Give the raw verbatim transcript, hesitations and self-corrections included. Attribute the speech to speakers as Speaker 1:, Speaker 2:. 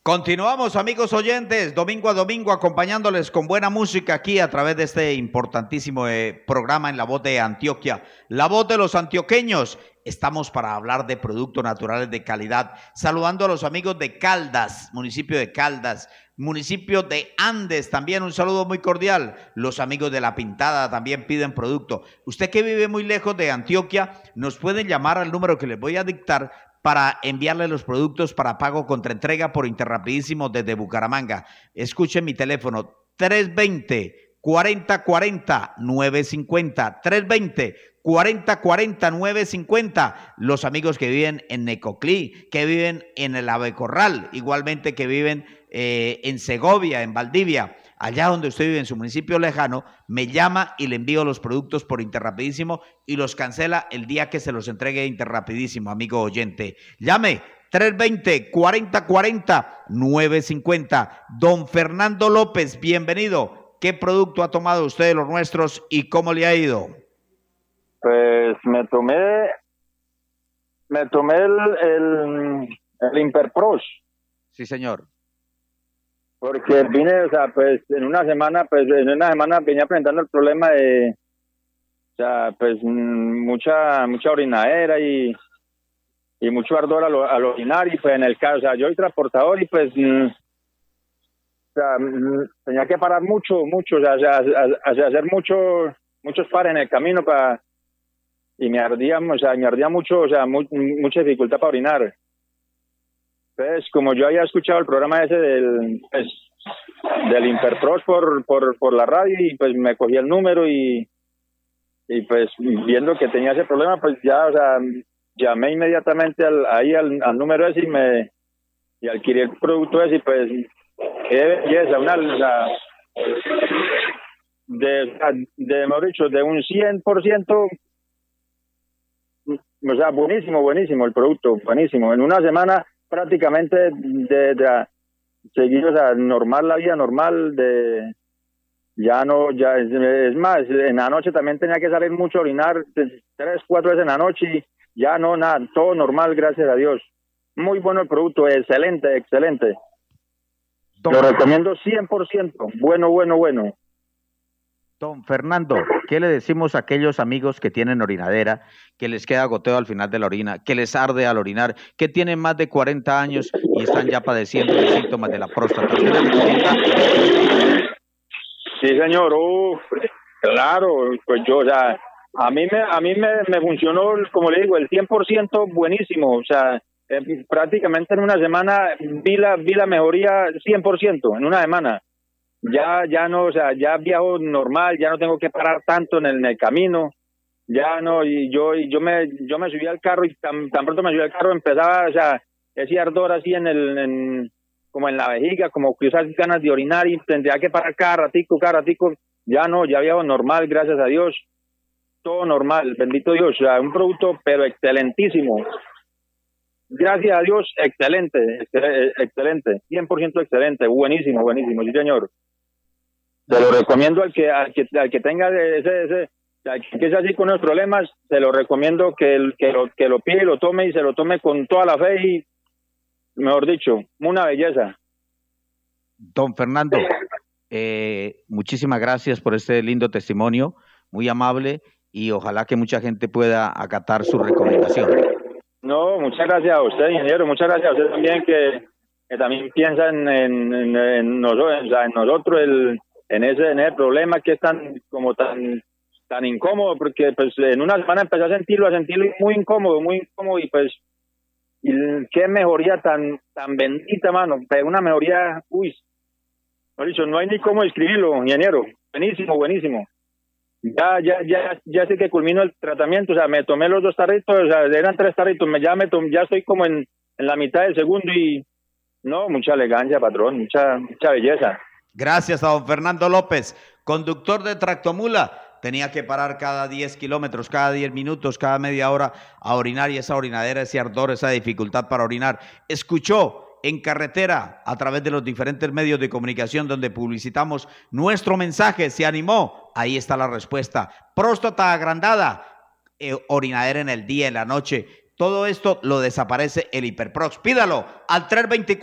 Speaker 1: Continuamos, amigos oyentes, domingo a domingo, acompañándoles con buena música aquí a través de este importantísimo eh, programa en La Voz de Antioquia, La Voz de los Antioqueños. Estamos para hablar de productos naturales de calidad, saludando a los amigos de Caldas, municipio de Caldas, municipio de Andes, también un saludo muy cordial. Los amigos de La Pintada también piden producto. Usted que vive muy lejos de Antioquia, nos pueden llamar al número que les voy a dictar para enviarle los productos para pago contra entrega por Interrapidísimo desde Bucaramanga. Escuchen mi teléfono, tres veinte, cuarenta cuarenta, nueve cincuenta, tres veinte, cuarenta cuarenta, nueve cincuenta. Los amigos que viven en Necoclí, que viven en el Abecorral, igualmente que viven eh, en Segovia, en Valdivia, allá donde usted vive en su municipio lejano, me llama y le envío los productos por Interrapidísimo y los cancela el día que se los entregue Interrapidísimo, amigo oyente. Llame tres veinte, cuarenta cuarenta, nueve cincuenta. Don Fernando López, bienvenido. ¿Qué producto ha tomado usted de los nuestros y cómo le ha ido?
Speaker 2: Pues me tomé, me tomé el, el, el Imperpros.
Speaker 1: Sí, señor.
Speaker 2: Porque vine, o sea, pues en una semana, pues en una semana venía presentando el problema de, o sea, pues mucha mucha orinadera y, y mucho ardor al, al orinar y pues en el caso, o sea, yo soy transportador y pues, o sea, tenía que parar mucho, mucho, o sea, o sea, hacer mucho, muchos pares en el camino para, y me ardía, o sea, me ardía mucho, o sea, mu, mucha dificultad para orinar. Pues como yo había escuchado el programa ese del pues, del Imperpros por, por por la radio y pues me cogí el número y y pues viendo que tenía ese problema pues ya, o sea, llamé inmediatamente al, ahí al, al número ese y me y adquirí el producto ese y pues qué belleza, una, o sea, de, de, mejor dicho, de un cien por ciento, o sea, buenísimo, buenísimo el producto, buenísimo. En una semana prácticamente de, de seguir, o sea, normal, la vida normal, de ya no, ya es, es más, en la noche también tenía que salir mucho a orinar, tres, cuatro veces en la noche, y ya no, nada, todo normal, gracias a Dios. Muy bueno el producto, excelente, excelente. Lo recomiendo cien por ciento, bueno, bueno, bueno.
Speaker 1: Don Fernando, ¿qué le decimos a aquellos amigos que tienen orinadera, que les queda goteo al final de la orina, que les arde al orinar, que tienen más de cuarenta años y están ya padeciendo de síntomas de la próstata? ¿Usted les recomienda?
Speaker 2: Sí, señor, uf, claro, pues yo, o sea, a mí me a mí me, me funcionó, como le digo, el cien por ciento buenísimo, o sea, eh, prácticamente en una semana vi la, vi la mejoría cien por ciento, en una semana. Ya, ya no, o sea, ya viajo normal, ya no tengo que parar tanto en el, en el camino, ya no, y yo, y yo me, yo me subí al carro y tan, tan pronto me subí al carro empezaba, o sea, ese ardor así en el, en, como en la vejiga, como que esas ganas de orinar y tendría que parar cada ratico, cada ratico, ya no, ya viajo normal, gracias a Dios, todo normal, bendito Dios, o sea, un producto pero excelentísimo. Gracias a Dios, excelente, excelente, cien por ciento excelente, buenísimo, buenísimo, sí señor. Se lo recomiendo al que al que, al que tenga ese, ese al que es así con los problemas, se lo recomiendo que, que, lo, que lo pide y lo tome y se lo tome con toda la fe y, mejor dicho, una belleza.
Speaker 1: Don Fernando, eh, muchísimas gracias por este lindo testimonio, muy amable, y ojalá que mucha gente pueda acatar su recomendación.
Speaker 2: No, muchas gracias a usted, ingeniero, muchas gracias a usted también que, que también piensa en, en, en, en nosotros, o sea, en nosotros el en ese, en ese problema que es tan como tan tan incómodo, porque pues en una semana empecé a sentirlo, a sentirlo muy incómodo, muy incómodo y pues y qué mejoría tan tan bendita, mano, pero una mejoría, uy, no, dicho, no hay ni cómo describirlo, ingeniero, buenísimo, buenísimo. Ya, ya, ya, ya sé que culmino el tratamiento, o sea, me tomé los dos tarritos, o sea, eran tres tarritos, me, ya me tomé, ya estoy como en, en la mitad del segundo y no, mucha elegancia, patrón, mucha, mucha belleza.
Speaker 1: Gracias a don Fernando López, conductor de tractomula. Tenía que parar cada diez kilómetros, cada diez minutos, cada media hora a orinar y esa orinadera, ese ardor, esa dificultad para orinar. Escuchó en carretera a través de los diferentes medios de comunicación donde publicitamos nuestro mensaje, se animó, ahí está la respuesta. Próstata agrandada, eh, orinadera en el día, en la noche, todo esto lo desaparece el Hiperprox. Pídalo al tres veinticuatro.